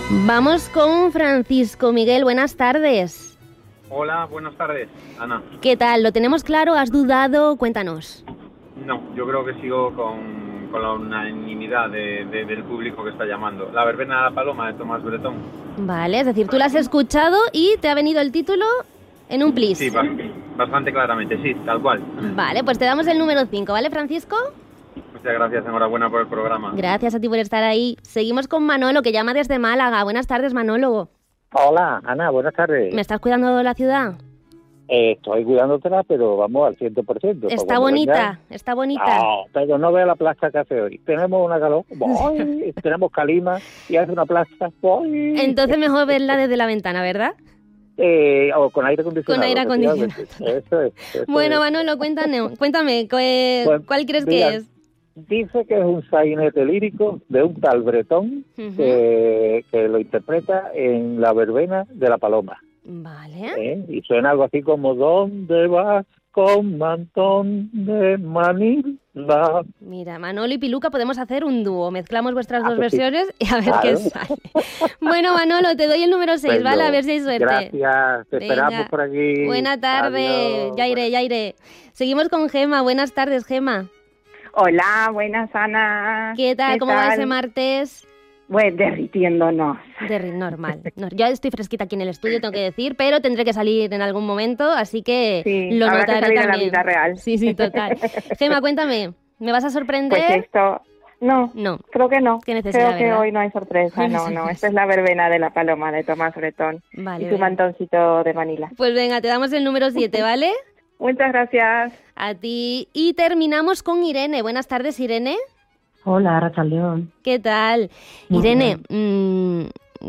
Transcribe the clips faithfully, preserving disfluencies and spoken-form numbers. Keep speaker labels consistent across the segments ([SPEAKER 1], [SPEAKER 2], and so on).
[SPEAKER 1] Vamos con Francisco Miguel, buenas tardes.
[SPEAKER 2] Hola, buenas tardes, Ana.
[SPEAKER 1] ¿Qué tal? ¿Lo tenemos claro? ¿Has dudado? Cuéntanos.
[SPEAKER 2] No, yo creo que sigo con, con la unanimidad de, de, del público que está llamando. La verbena de la paloma de Tomás Bretón.
[SPEAKER 1] Vale, es decir, tú la has escuchado y te ha venido el título en un plis.
[SPEAKER 2] Sí, bastante claramente, sí, tal cual.
[SPEAKER 1] Vale, pues te damos el número cinco, ¿vale, Francisco?
[SPEAKER 2] Muchas gracias, enhorabuena por el programa.
[SPEAKER 1] Gracias a ti por estar ahí. Seguimos con Manolo, que llama desde Málaga. Buenas tardes, Manolo.
[SPEAKER 3] Hola, Ana, buenas tardes.
[SPEAKER 1] ¿Me estás cuidando la ciudad?
[SPEAKER 3] Eh, estoy cuidándotela, pero vamos al ciento por ciento.
[SPEAKER 1] Está bonita, venga. Está bonita.
[SPEAKER 3] No, pero no vea la plaza que hace hoy. Tenemos una calor, ¡boy! Tenemos calima y hace una plaza, ¡boy!
[SPEAKER 1] Entonces mejor verla desde la ventana, ¿verdad?
[SPEAKER 3] Eh, o con aire acondicionado.
[SPEAKER 1] Con aire acondicionado.
[SPEAKER 3] Eso es. Eso
[SPEAKER 1] bueno,
[SPEAKER 3] es.
[SPEAKER 1] Manolo, cuéntame, cuéntame ¿cuál, pues, ¿cuál crees
[SPEAKER 3] mira,
[SPEAKER 1] que es?
[SPEAKER 3] Dice que es un sainete lírico de un tal Bretón, uh-huh. que, que lo interpreta en la verbena de la paloma.
[SPEAKER 1] Vale.
[SPEAKER 3] ¿Eh? Y suena algo así como ¿dónde vas con mantón de Manila?
[SPEAKER 1] Mira, Manolo y Piluca podemos hacer un dúo. Mezclamos vuestras
[SPEAKER 3] ah,
[SPEAKER 1] dos
[SPEAKER 3] pues
[SPEAKER 1] versiones
[SPEAKER 3] sí.
[SPEAKER 1] y a ver
[SPEAKER 3] claro.
[SPEAKER 1] qué sale. Bueno, Manolo, te doy el número seis, ¿vale? A ver si hay suerte.
[SPEAKER 3] Gracias, te
[SPEAKER 1] Venga.
[SPEAKER 3] esperamos por aquí.
[SPEAKER 1] Buena tarde.
[SPEAKER 3] Adiós.
[SPEAKER 1] Ya iré, ya iré. Seguimos con Gema. Buenas tardes, Gema.
[SPEAKER 4] Hola, buenas, Ana.
[SPEAKER 1] ¿Qué tal?
[SPEAKER 4] ¿Qué
[SPEAKER 1] ¿Cómo
[SPEAKER 4] tal?
[SPEAKER 1] va ese martes?
[SPEAKER 4] Pues derritiéndonos.
[SPEAKER 1] Derri- normal. No, yo estoy fresquita aquí en el estudio, tengo que decir, pero tendré que salir en algún momento, así que
[SPEAKER 4] sí,
[SPEAKER 1] lo
[SPEAKER 4] habrá
[SPEAKER 1] notaré
[SPEAKER 4] que salir
[SPEAKER 1] también.
[SPEAKER 4] A la vida real.
[SPEAKER 1] Sí, sí, total. Gema, cuéntame, ¿me vas a sorprender?
[SPEAKER 4] Pues esto... No,
[SPEAKER 1] no,
[SPEAKER 4] creo que no.
[SPEAKER 1] Qué necesidad,
[SPEAKER 4] creo que
[SPEAKER 1] ¿verdad?
[SPEAKER 4] hoy no hay sorpresa, no, no. Esta es la verbena de la paloma de Tomás Bretón.
[SPEAKER 1] Vale,
[SPEAKER 4] y tu
[SPEAKER 1] venga.
[SPEAKER 4] mantoncito de Manila.
[SPEAKER 1] Pues venga, te damos el número siete, ¿vale?
[SPEAKER 4] Muchas gracias.
[SPEAKER 1] A ti. Y terminamos con Irene. Buenas tardes, Irene.
[SPEAKER 5] Hola, Rachaldeón.
[SPEAKER 1] ¿Qué tal?
[SPEAKER 5] Muy
[SPEAKER 1] Irene, mmm,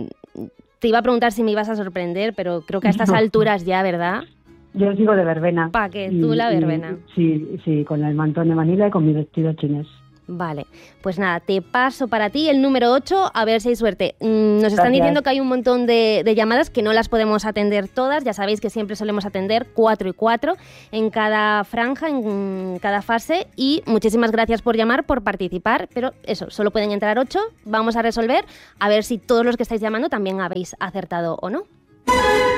[SPEAKER 1] te iba a preguntar si me ibas a sorprender, pero creo que a estas alturas ya, ¿verdad?
[SPEAKER 5] Yo sigo de verbena.
[SPEAKER 1] ¿Para qué? Tú la verbena.
[SPEAKER 5] Y, sí, sí, con el mantón de Manila y con mi vestido chinés.
[SPEAKER 1] Vale, pues nada, te paso para ti el número ocho, a ver si hay suerte. Mm, nos están
[SPEAKER 5] Gracias.
[SPEAKER 1] diciendo que hay un montón de, de llamadas que no las podemos atender todas, ya sabéis que siempre solemos atender cuatro y cuatro en cada franja, en cada fase, y muchísimas gracias por llamar, por participar, pero eso, solo pueden entrar ocho, vamos a resolver, a ver si todos los que estáis llamando también habéis acertado o no.